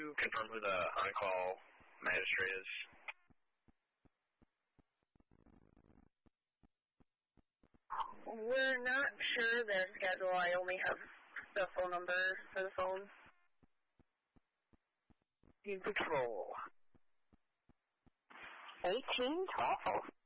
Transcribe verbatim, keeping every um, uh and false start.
you confirm who the on-call magistrate is? We're not sure their schedule. I only have the phone number for the phone. In patrol. eighteen twelve.